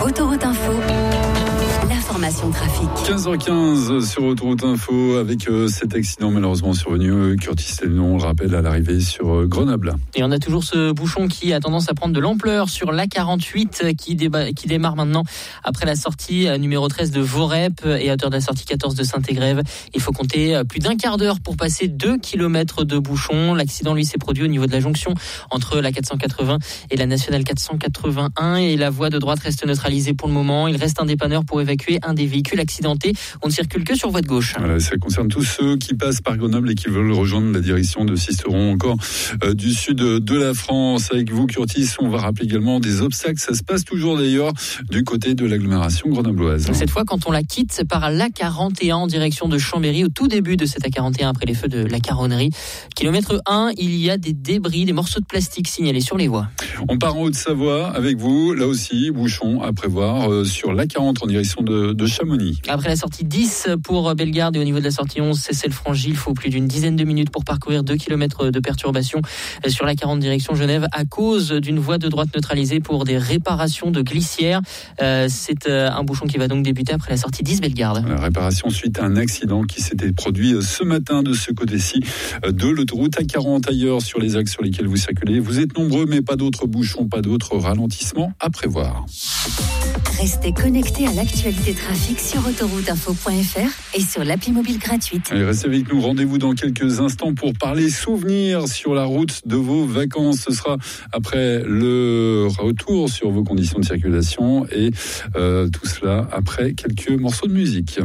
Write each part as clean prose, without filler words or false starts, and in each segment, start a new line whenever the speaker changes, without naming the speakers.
Autoroute Info, l'information trafic.
15h15 sur Autoroute Info avec cet accident malheureusement survenu, Curtis Lénon, on le rappelle, à l'arrivée sur Grenoble.
Et on a toujours ce bouchon qui a tendance à prendre de l'ampleur sur l'A48 qui démarre maintenant après la sortie numéro 13 de Vorep et à hauteur de la sortie 14 de Saint-Égrève. Il faut compter plus d'un quart d'heure pour passer 2 km de bouchon. L'accident, lui, s'est produit au niveau de la jonction entre la 480 et la nationale 481 et la voie de droite reste neutralisée pour le moment. Il reste un dépanneur pour évacuer un des véhicules accidentés. On ne circule que sur voie de gauche.
Voilà, ça concerne tous ceux qui passent par Grenoble et qui veulent rejoindre la direction de Sisteron, encore du sud de la France. Avec vous, Curtis, on va rappeler également des obstacles. Ça se passe toujours d'ailleurs du côté de l'agglomération grenobloise.
Cette fois, quand on la quitte, c'est par l'A41 en direction de Chambéry, au tout début de cette A41 après les feux de la Caronnerie. Kilomètre 1, il y a des débris, des morceaux de plastique signalés sur les voies.
On part en Haute-Savoie avec vous, là aussi, bouchon à prévoir sur l'A40 en direction de Chamonix.
Après la sortie 10 pour Bellegarde et au niveau de la sortie 11, Cessel-Frangy, il faut plus d'une dizaine de minutes pour parcourir 2 km de perturbation sur l'A40 direction Genève à cause d'une voie de droite neutralisée pour des réparations de glissières. C'est un bouchon qui va donc débuter après la sortie 10 Bellegarde.
La réparation suite à un accident qui s'était produit ce matin de ce côté-ci de l'autoroute A40. Ailleurs sur les axes sur lesquels vous circulez, vous êtes nombreux mais pas d'autres bouchons, pas d'autres ralentissements à prévoir.
Restez connectés à l'actualité trafic sur autorouteinfo.fr et sur l'appli mobile gratuite.
Allez, restez avec nous. Rendez-vous dans quelques instants pour parler souvenirs sur la route de vos vacances. Ce sera après le retour sur vos conditions de circulation et tout cela après quelques morceaux de musique.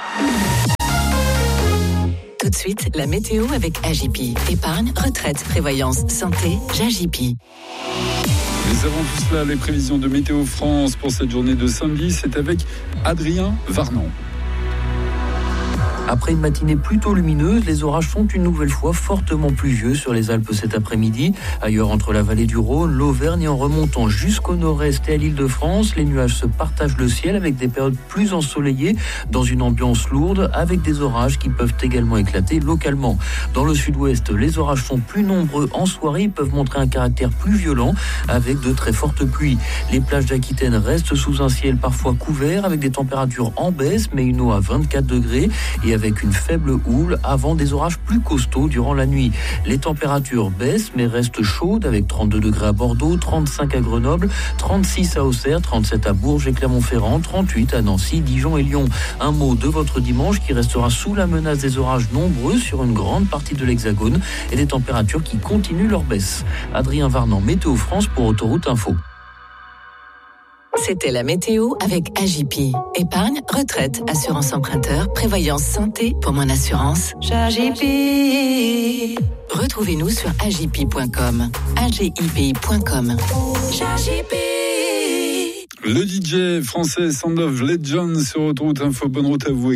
Tout de suite, la météo avec AJP. Épargne, retraite, prévoyance, santé, JAJP.
Mais avant tout cela, les prévisions de Météo France pour cette journée de samedi, c'est avec Adrien Varnon.
Après une matinée plutôt lumineuse, les orages sont une nouvelle fois fortement pluvieux sur les Alpes cet après-midi. Ailleurs, entre la vallée du Rhône, l'Auvergne et en remontant jusqu'au nord-est et à l'Île-de-France, les nuages se partagent le ciel avec des périodes plus ensoleillées dans une ambiance lourde avec des orages qui peuvent également éclater localement. Dans le sud-ouest, les orages sont plus nombreux en soirée, ils peuvent montrer un caractère plus violent avec de très fortes pluies. Les plages d'Aquitaine restent sous un ciel parfois couvert avec des températures en baisse mais une eau à 24 degrés et avec une faible houle avant des orages plus costauds durant la nuit. Les températures baissent mais restent chaudes avec 32 degrés à Bordeaux, 35 à Grenoble, 36 à Auxerre, 37 à Bourges et Clermont-Ferrand, 38 à Nancy, Dijon et Lyon. Un mot de votre dimanche qui restera sous la menace des orages nombreux sur une grande partie de l'Hexagone et des températures qui continuent leur baisse. Adrien Varnon, Météo France pour Autoroute Info.
C'était la météo avec AJP. Épargne, retraite, assurance emprunteur, prévoyance santé. Pour mon assurance, AJP. Retrouvez-nous sur AJP.com. AJIPI.com. AJP.
Le DJ français Sound of Legend sur Autoroute Info. Bonne route à vous.